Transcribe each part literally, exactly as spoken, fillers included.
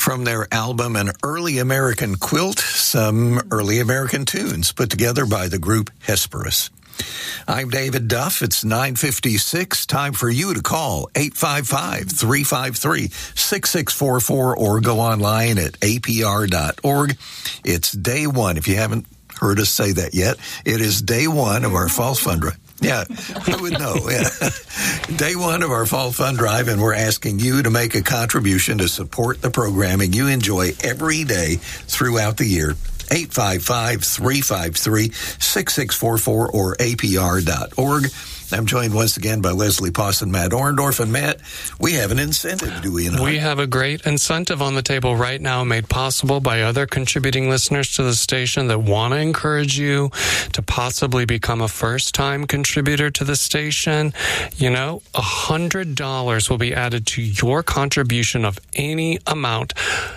From their album An Early American Quilt, some early American tunes put together by the group Hesperus. I'm David Duff. It's nine fifty-six. Time for you to call eight five five, three five three, six six four four or go online at A P R dot org. It's day one. If you haven't heard us say that yet, it is day one of our fall fund drive. Yeah, I would know. Yeah. Day one of our fall fund drive, and we're asking you to make a contribution to support the programming you enjoy every day throughout the year. eight five five, three five three, six six four four or A P R dot org. I'm joined once again by Leslie Poss and Matt Orndorff. And Matt, we have an incentive, do we not? We have a great incentive on the table right now, made possible by other contributing listeners to the station that want to encourage you to possibly become a first-time contributor to the station. You know, one hundred dollars will be added to your contribution of any amount.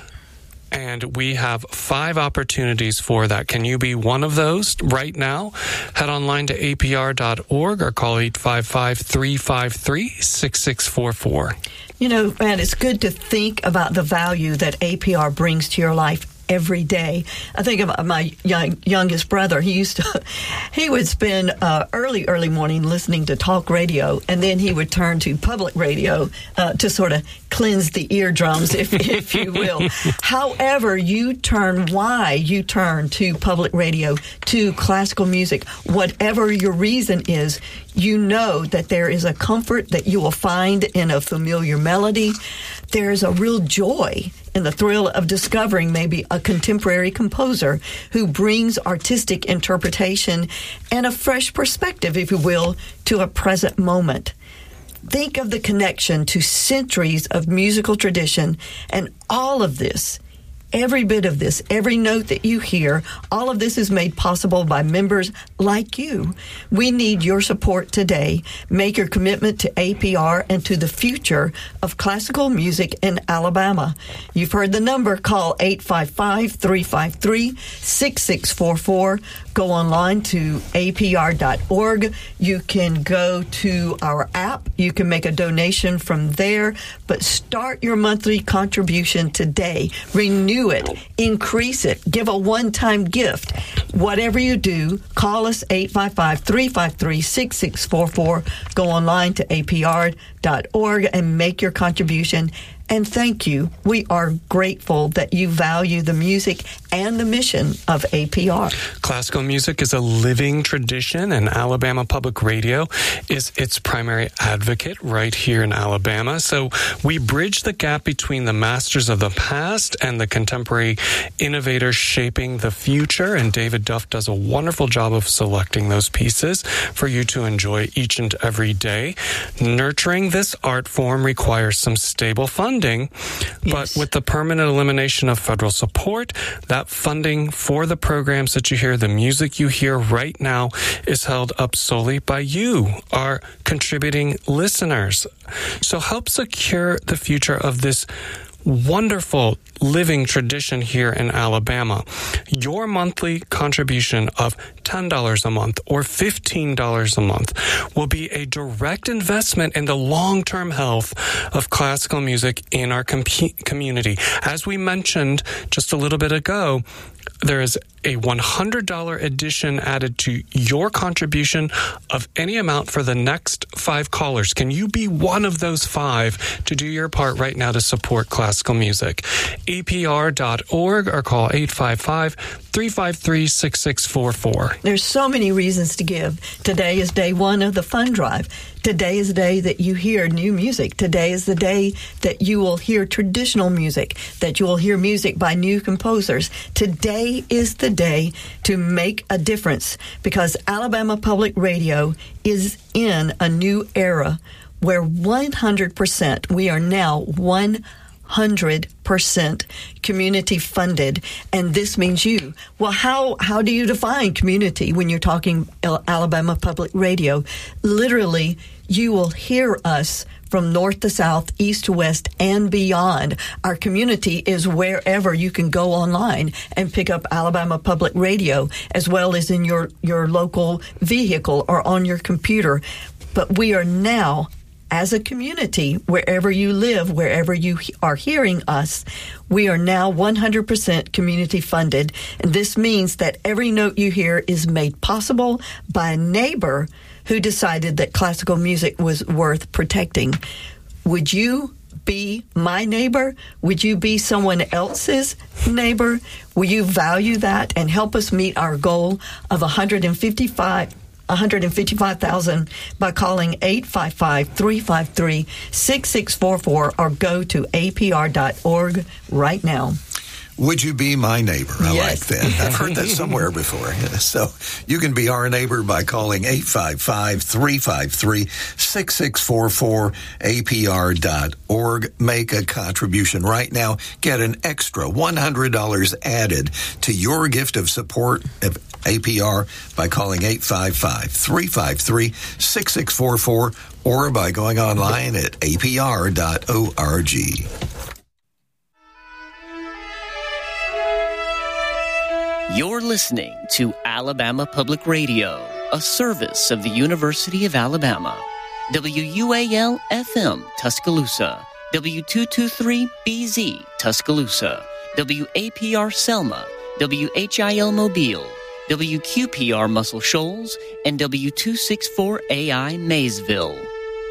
And we have five opportunities for that. Can you be one of those right now? Head online to A P R dot org or call eight five five, three five three, six six four four. You know, man, it's good to think about the value that A P R brings to your life every day. I think of my young, youngest brother. He used to, he would spend uh, early, early morning listening to talk radio, and then he would turn to public radio uh, to sort of cleanse the eardrums, if, if you will. However, you turn, why you turn to public radio, to classical music, whatever your reason is, you know that there is a comfort that you will find in a familiar melody. There is a real joy in the thrill of discovering maybe a contemporary composer who brings artistic interpretation and a fresh perspective, if you will, to a present moment. Think of the connection to centuries of musical tradition, and all of this, every bit of this, every note that you hear, all of this is made possible by members like you. We need your support today. Make your commitment to A P R and to the future of classical music in Alabama. You've heard the number. Call eight five five, three five three, six six four four. Go online to A P R dot org. You can go to our app. You can make a donation from there. But start your monthly contribution today. Renew it, increase it, give a one-time gift. Whatever you do, call us eight five five, three five three, six six four four. Go online to A P R dot org and make your contribution. And thank you. We are grateful that you value the music and the mission of A P R. Classical music is a living tradition, and Alabama Public Radio is its primary advocate right here in Alabama. So we bridge the gap between the masters of the past and the contemporary innovators shaping the future. And David Duff does a wonderful job of selecting those pieces for you to enjoy each and every day. Nurturing this art form requires some stable funding. Funding, yes. But with the permanent elimination of federal support, that funding for the programs that you hear, the music you hear right now, is held up solely by you, our contributing listeners. So help secure the future of this wonderful living tradition here in Alabama. Your monthly contribution of ten dollars a month or fifteen dollars a month will be a direct investment in the long-term health of classical music in our com- community. As we mentioned just a little bit ago, there is a one hundred dollars addition added to your contribution of any amount for the next five callers. Can you be one of those five to do your part right now to support classical music? A P R dot org or call eight five five, three five three, six six four four. There's so many reasons to give. Today is day one of the fund drive. Today is the day that you hear new music. Today is the day that you will hear traditional music, that you will hear music by new composers. Today is the day to make a difference, because Alabama Public Radio is in a new era where one hundred percent, we are now one hundred percent community funded, and this means you. Well, how how do you define community when you're talking Alabama Public Radio? Literally, you will hear us from north to south, east to west, and beyond. Our community is wherever you can go online and pick up Alabama Public Radio, as well as in your, your local vehicle or on your computer. But we are now as a community, wherever you live, wherever you are hearing us, we are now one hundred percent community funded. And this means that every note you hear is made possible by a neighbor who decided that classical music was worth protecting. Would you be my neighbor? Would you be someone else's neighbor? Will you value that and help us meet our goal of one hundred fifty-five one hundred fifty-five thousand by calling eight five five, three five three, six six four four or go to A P R dot org right now. Would you be my neighbor? I Yes. like that. I've heard that somewhere before. So you can be our neighbor by calling eight five five, three five three, six six four four, A P R dot org. Make a contribution right now. Get an extra one hundred dollars added to your gift of support of A P R by calling eight five five, three five three, six six four four or by going online at A P R dot org. You're listening to Alabama Public Radio, a service of the University of Alabama. W U A L F M Tuscaloosa, W two twenty-three B Z Tuscaloosa, W A P R Selma, W H I L Mobile, W Q P R Muscle Shoals, and W two sixty-four A I Maysville.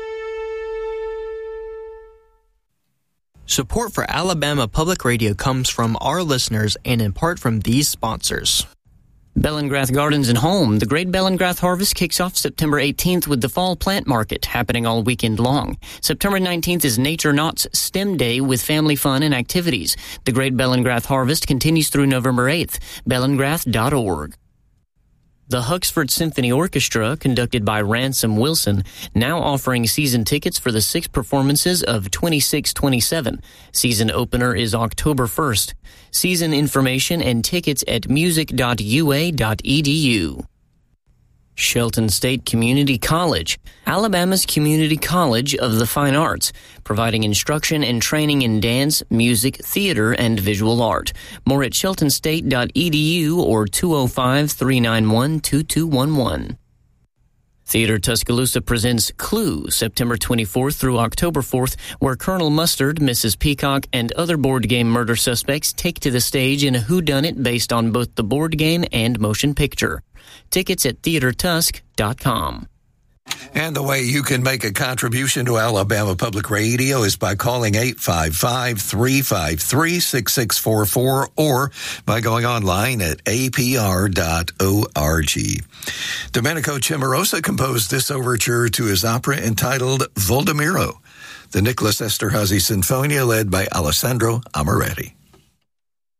Support for Alabama Public Radio comes from our listeners and in part from these sponsors. Bellingrath Gardens and Home. The Great Bellingrath Harvest kicks off September eighteenth with the Fall Plant Market happening all weekend long. September nineteenth is Nature Knott's STEM Day with family fun and activities. The Great Bellingrath Harvest continues through November eighth. bellingrath dot org. The Huxford Symphony Orchestra, conducted by Ransom Wilson, now offering season tickets for the six performances of twenty-six twenty-seven. Season opener is October first. Season information and tickets at music dot u a dot e d u. Shelton State Community College, Alabama's community college of the fine arts, providing instruction and training in dance, music, theater, and visual art. More at shelton state dot e d u or two oh five, three nine one, two two one one. Theater Tuscaloosa presents Clue, September twenty-fourth through October fourth, where Colonel Mustard, Missus Peacock, and other board game murder suspects take to the stage in a whodunit based on both the board game and motion picture. Tickets at theater tusk dot com. And the way you can make a contribution to Alabama Public Radio is by calling eight five five, three five three, six six four four or by going online at A P R dot org. Domenico Cimarosa composed this overture to his opera entitled Voldemiro, the Nicholas Esterhazy Sinfonia led by Alessandro Amoretti.